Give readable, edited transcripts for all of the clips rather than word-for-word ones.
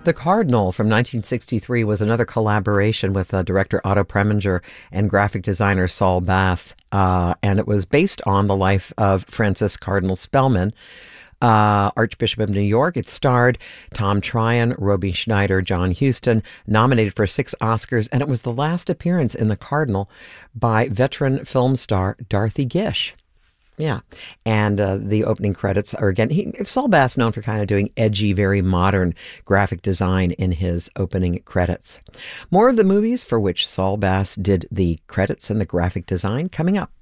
The Cardinal from 1963 was another collaboration with director Otto Preminger and graphic designer Saul Bass, and it was based on the life of Francis Cardinal Spellman, Archbishop of New York. It starred Tom Tryon, Roby Schneider, John Huston, nominated for 6 Oscars, and it was the last appearance in The Cardinal by veteran film star Dorothy Gish. Yeah, and the opening credits are, again, Saul Bass known for kind of doing edgy, very modern graphic design in his opening credits. More of the movies for which Saul Bass did the credits and the graphic design coming up.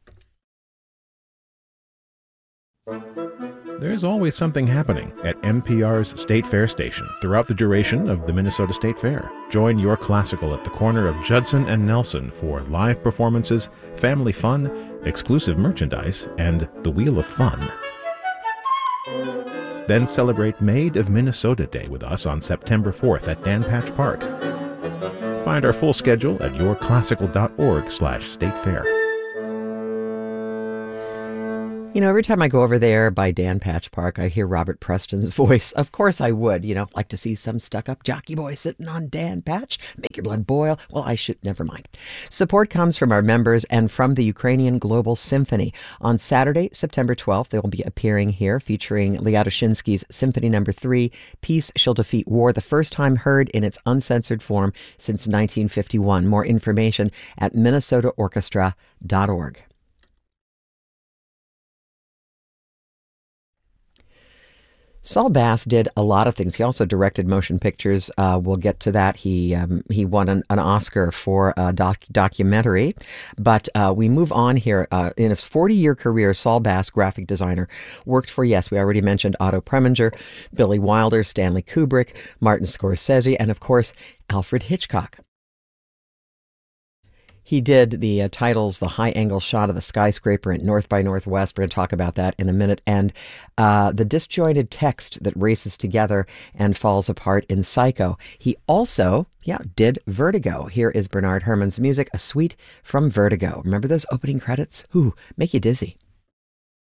There's always something happening at NPR's State Fair station throughout the duration of the Minnesota State Fair. Join Your Classical at the corner of Judson and Nelson for live performances, family fun, exclusive merchandise, and the Wheel of Fun. Then celebrate Made of Minnesota Day with us on September 4th at Dan Patch Park. Find our full schedule at yourclassical.org/statefair. You know, every time I go over there by Dan Patch Park, I hear Robert Preston's voice. Of course I would, like to see some stuck-up jockey boy sitting on Dan Patch. Make your blood boil. Well, never mind. Support comes from our members and from the Ukrainian Global Symphony. On Saturday, September 12th, they will be appearing here featuring Lyadoshinsky's Symphony No. 3, Peace Shall Defeat War, the first time heard in its uncensored form since 1951. More information at minnesotaorchestra.org. Saul Bass did a lot of things. He also directed motion pictures. We'll get to that. He won an Oscar for a documentary. But we move on here. In his 40-year career, Saul Bass, graphic designer, worked for, yes, we already mentioned Otto Preminger, Billy Wilder, Stanley Kubrick, Martin Scorsese, and, of course, Alfred Hitchcock. He did the titles, the high-angle shot of the skyscraper in North by Northwest. We're going to talk about that in a minute. And the disjointed text that races together and falls apart in Psycho. He also, did Vertigo. Here is Bernard Herrmann's music, a suite from Vertigo. Remember those opening credits? Ooh, make you dizzy.